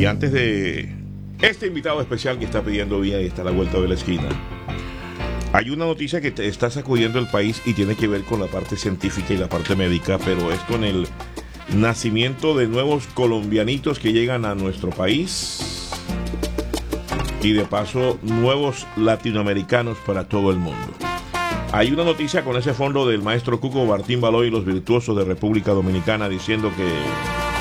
Y antes de este invitado especial que está pidiendo vía y está a la vuelta de la esquina, hay una noticia que está sacudiendo el país y tiene que ver con la parte científica y la parte médica, pero es con el nacimiento de nuevos colombianitos que llegan a nuestro país y de paso nuevos latinoamericanos para todo el mundo. Hay una noticia con ese fondo del maestro Cuco Martín Baloy y los virtuosos de República Dominicana diciendo que